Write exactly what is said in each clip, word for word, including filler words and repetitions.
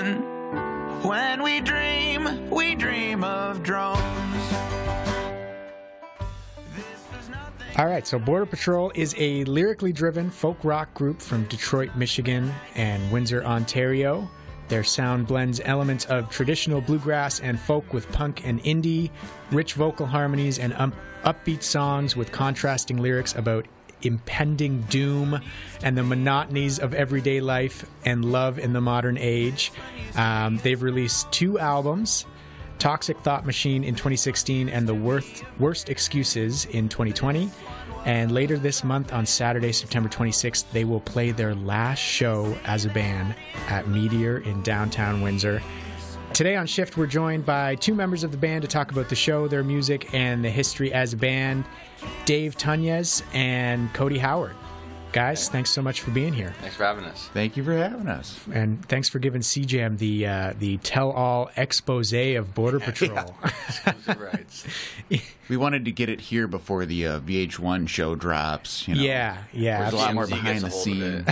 Michigan. When we dream, we dream of drones. All right, so Border Patrol is a lyrically driven folk rock group from Detroit, Michigan and Windsor, Ontario. Their sound blends elements of traditional bluegrass and folk with punk and indie, rich vocal harmonies and um, upbeat songs with contrasting lyrics about impending doom and the monotonies of everyday life and love in the modern age. Um, they've released two albums, Toxic Thought Machine in twenty sixteen and The Worst, Worst Excuses in twenty twenty. And later this month on Saturday, September twenty-sixth, they will play their last show as a band at Meteor in downtown Windsor. Today on Shift, we're joined by two members of the band to talk about the show, their music, and the history as a band, Dave Tunyes and Cody Howard. Guys, thanks so much for being here. Thanks for having us. Thank you for having us. And thanks for giving C J M the uh, the tell-all expose of Border Patrol. Exclusive rights. We wanted to get it here before the uh, V H one show drops. You know. Yeah, yeah. There's a lot more T M Z behind the gets a scene.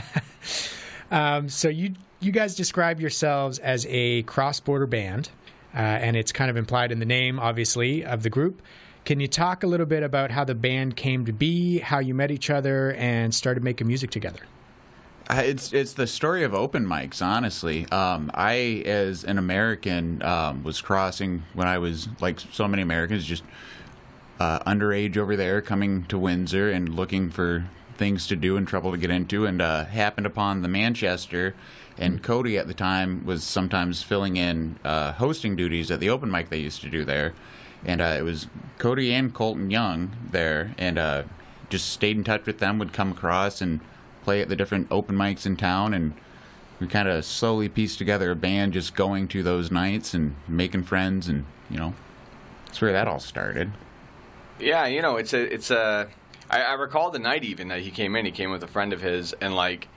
um, so you you guys describe yourselves as a cross-border band, uh, and it's kind of implied in the name, obviously, of the group. Can you talk a little bit about how the band came to be, how you met each other, and started making music together? Uh, it's it's the story of open mics, honestly. Um, I, as an American, um, was crossing when I was, like so many Americans, just uh, underage over there, coming to Windsor and looking for things to do and trouble to get into, and uh, happened upon the Manchester. And Cody at the time was sometimes filling in uh, hosting duties at the open mic they used to do there. And uh, it was Cody and Colton Young there, and uh, just stayed in touch with them, would come across and play at the different open mics in town, and we kind of slowly pieced together a band just going to those nights and making friends, and, you know, that's where that all started. Yeah, you know, it's a, it's a, I, I recall the night even that he came in, he came with a friend of his, and like,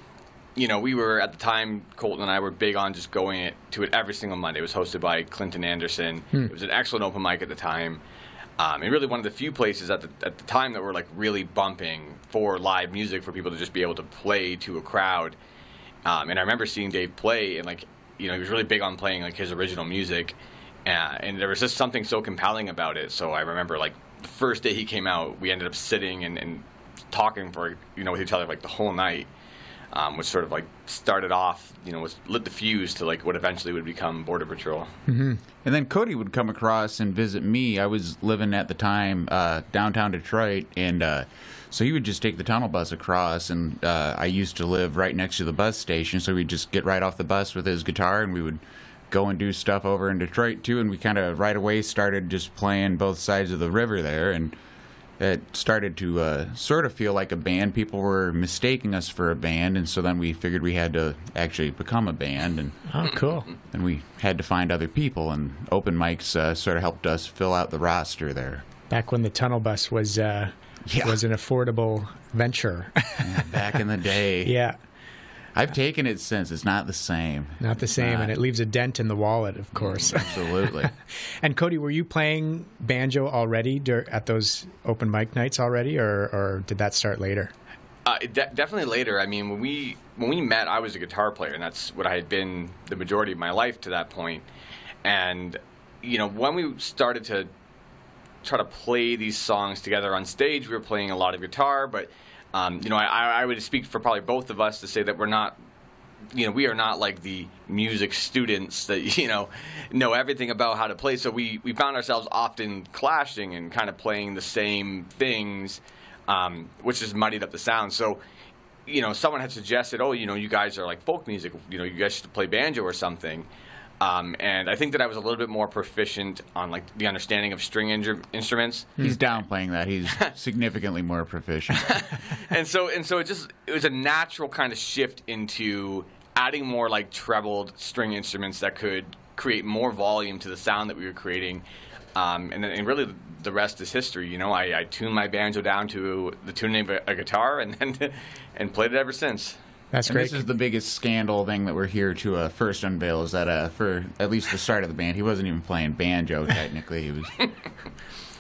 you know, we were, at the time, Colton and I were big on just going it, to it every single Monday. It was hosted by Clinton Anderson. Hmm. It was an excellent open mic at the time. Um, and really one of the few places at the at the time that were, like, really bumping for live music for people to just be able to play to a crowd. Um, and I remember seeing Dave play, and, like, you know, he was really big on playing, like, his original music. Uh, and there was just something so compelling about it. So I remember, like, the first day he came out, we ended up sitting and, and talking for, you know, with each other, like, the whole night. Um, which sort of like started off, you know, was lit the fuse to like what eventually would become Border Patrol. Mm-hmm. And then Cody would come across and visit me. I was living at the time uh, downtown Detroit, and uh, so he would just take the tunnel bus across, and uh, I used to live right next to the bus station, so we'd just get right off the bus with his guitar, and we would go and do stuff over in Detroit too, and we kind of right away started just playing both sides of the river there, and it started to uh, sort of feel like a band. People were mistaking us for a band, and so then we figured we had to actually become a band. And oh, cool. And we had to find other people, and open mics uh, sort of helped us fill out the roster there. Back when the tunnel bus was uh, yeah. was an affordable venture. Yeah, back in the day. Yeah. I've taken it since. It's not the same. Not the same, not. And it leaves a dent in the wallet, of course. Absolutely. And Cody, were you playing banjo already dur- at those open mic nights already, or, or did that start later? Uh, de- definitely later. I mean, when we when we met, I was a guitar player, and that's what I had been the majority of my life to that point. And, you know, when we started to try to play these songs together on stage, we were playing a lot of guitar, but Um, you know, I, I would speak for probably both of us to say that we're not, you know, we are not like the music students that, you know, know everything about how to play. So we, we found ourselves often clashing and kind of playing the same things, um, which has muddied up the sound. So, you know, someone had suggested, oh, you know, you guys are like folk music, you know, you guys should play banjo or something. Um, and I think that I was a little bit more proficient on like the understanding of string in- instruments. He's downplaying that. He's significantly more proficient. and so and so it just it was a natural kind of shift into adding more like trebled string instruments that could create more volume to the sound that we were creating. Um, and then and really the rest is history. You know, I, I tuned my banjo down to the tuning of a, a guitar and then and played it ever since. That's and great. This is the biggest scandal thing that we're here to uh, first unveil, is that uh, for at least the start of the band, he wasn't even playing banjo, technically. He was.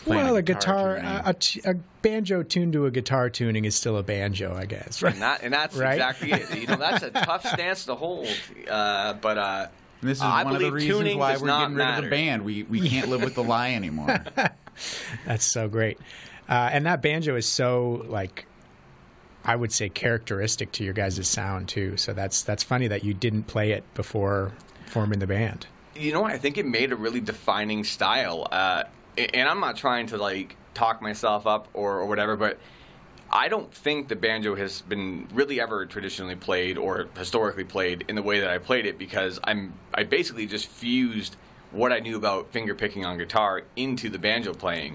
playing well, a a guitar, tuning. a, a, t- a banjo tuned to a guitar tuning is still a banjo, I guess. Right? And, that, and that's Right? exactly it. You know, that's a tough stance to hold. Uh, but uh, And this is I one of the believe reasons tuning why does we're not getting rid matter. of the band. We we can't live with the lie anymore. That's so great. Uh, and that banjo is so, like, I would say characteristic to your guys' sound, too. So that's that's funny that you didn't play it before forming the band. You know what? I think it made a really defining style. Uh, and I'm not trying to, like, talk myself up or, or whatever, but I don't think the banjo has been really ever traditionally played or historically played in the way that I played it, because I'm I basically just fused what I knew about finger picking on guitar into the banjo playing.